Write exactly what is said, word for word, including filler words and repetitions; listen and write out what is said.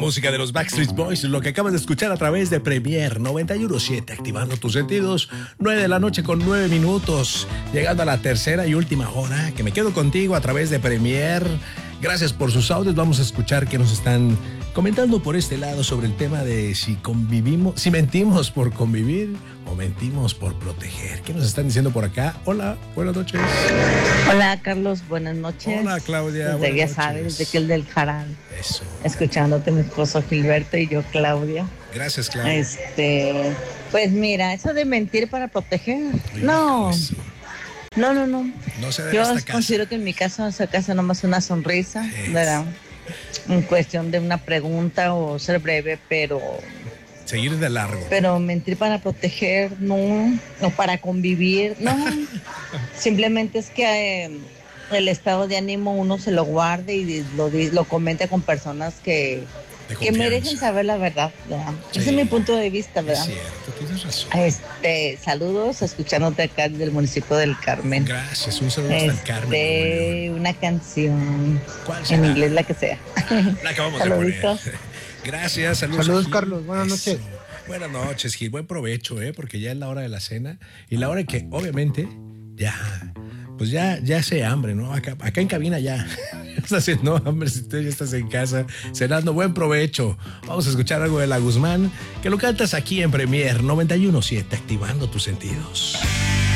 música de los Backstreet Boys, lo que acabas de escuchar a través de Premier noventa y uno punto siete, activando tus sentidos. Nueve de la noche con nueve minutos, llegando a la tercera y última hora, que me quedo contigo a través de Premier. Gracias por sus audios. Vamos a escuchar que nos están comentando por este lado sobre el tema de si convivimos, si mentimos por convivir o mentimos por proteger. ¿Qué nos están diciendo por acá? Hola, buenas noches. Hola, Carlos, buenas noches. Hola, Claudia. Desde, buenas ya noches. sabes, desde que el del Jaral. Eso. Escuchándote, mi esposo Gilberto y yo, Claudia. Gracias, Claudia. Este, pues mira, eso de mentir para proteger, no. Eso. No, no, no. No se debe Yo esta casa. considero que en mi caso, esa casa nomás una sonrisa, Es. ¿verdad? En cuestión de una pregunta o ser breve, pero Seguir de largo. pero mentir para proteger, no, o para convivir, no. Simplemente es que eh, el estado de ánimo uno se lo guarde y lo, di- lo comente con personas que, De que merecen confianza. saber la verdad, ¿verdad? Sí. Ese es mi punto de vista, Es ¿verdad? cierto, tienes razón. Este, saludos, escuchándote acá del municipio del Carmen. Gracias, un saludo hasta el Carmen. Nuevo Este, León. una canción ¿Cuál en será? inglés, la que sea. La acabamos de Saluditos. poner. Gracias, saludos. Saludos, a Gil. Carlos, buenas noches. Buenas noches, Gil. Buen provecho, ¿eh? Porque ya es la hora de la cena y la hora en que, obviamente, ya, pues ya, ya hace hambre, ¿no? Acá, acá en cabina ya. Estás haciendo hambre si tú ya estás en casa cenando. Buen provecho. Vamos a escuchar algo de La Guzmán, que lo cantas aquí en Premier noventa y uno punto siete, activando tus sentidos.